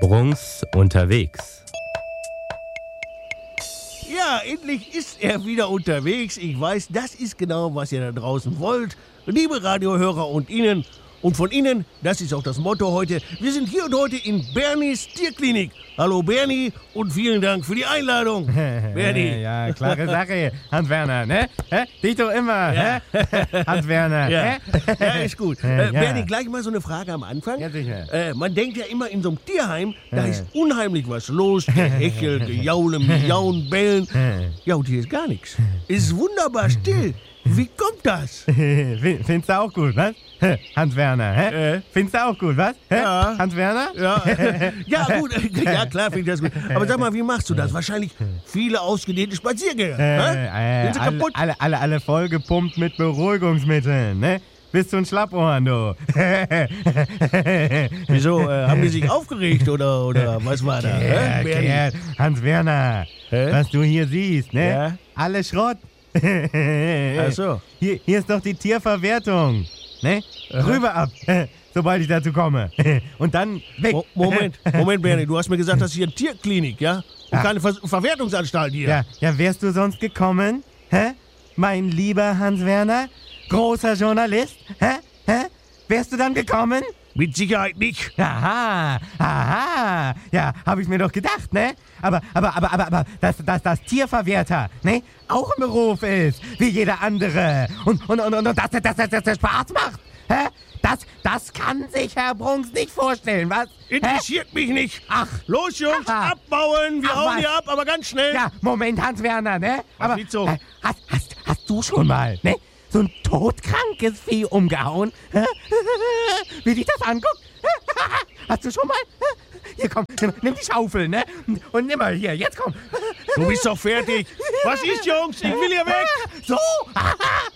Bruns unterwegs. Ja, endlich ist er wieder unterwegs. Ich weiß, das ist genau, was ihr da draußen wollt. Liebe Radiohörer und Ihnen. Und von Ihnen, das ist auch das Motto heute. Wir sind hier und heute in Bernies Tierklinik. Hallo Bernie und vielen Dank für die Einladung. Bernie. Ja, klare Sache, Hans-Werner, ne? Dich doch immer, Ja. Hans-Werner, Ja. Ja, ist gut. Ja. Bernie, gleich mal so eine Frage am Anfang. Ja, sicher. Man denkt ja immer, in so einem Tierheim, da ist unheimlich was los. Gehechel, Gejaule, Miauen, Bellen. Ja, und hier ist gar nichts. Ist wunderbar still. Wie kommt das? Findest du auch gut, was? Hans-Werner, hä? Findest du auch gut, was? Ja. Hans-Werner? Ja, ja gut. Ja, klar finde ich das gut. Aber sag mal, wie machst du das? Wahrscheinlich viele ausgedehnte Spaziergänger. Sind sie kaputt? Alle vollgepumpt mit Beruhigungsmitteln, ne? Bist du ein Schlappohren, du? Wieso? Haben die sich aufgeregt oder was war da? Gerd, Hans-Werner, was du hier siehst, ne? Ja? Alle Schrott. Ach so. Hier ist doch die Tierverwertung, ne? Rüber ab, sobald ich dazu komme. Und dann weg. Moment, Bernie, du hast mir gesagt, das ist hier eine Tierklinik, ja? Und keine Verwertungsanstalt hier. Ja, wärst du sonst gekommen? Hä? Mein lieber Hans-Werner? Großer Journalist? Hä? Wärst du dann gekommen? Mit Sicherheit nicht. Aha. Ja, hab ich mir doch gedacht, ne? Aber, dass Tierverwerter, ne? Auch im Beruf ist, wie jeder andere. Und dass das Spaß macht, hä? Das kann sich Herr Brunks nicht vorstellen, was? Interessiert mich nicht. Ach. Los, Jungs, Aha. abbauen. Wir Ach, hauen was? hier ab, aber ganz schnell. Ja, Moment, Hans-Werner, ne? Was liegt so? Hast du schon mal, ne? So ein todkrankes Vieh umgehauen? Wie dich das anguckt? Hast du schon mal? Hier, komm, nimm die Schaufel, ne? Und nimm mal hier, jetzt komm. Du bist doch fertig. Was ist, Jungs? Ich will hier weg. So,